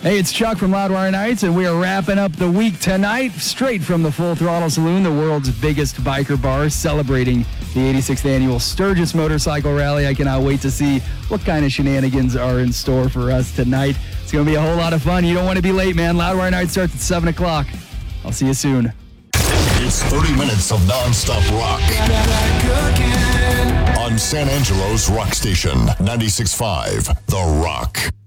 Hey, it's Chuck from Loudwire Nights, and we are wrapping up the week tonight, straight from the Full Throttle Saloon, the world's biggest biker bar, celebrating the 86th annual Sturgis Motorcycle Rally. I cannot wait to see what kind of shenanigans are in store for us tonight. It's going to be a whole lot of fun. You don't want to be late, man. Loudwire Night starts at 7 o'clock. I'll see you soon. It's 30 minutes of nonstop rock on San Angelo's rock station, 96.5 The Rock.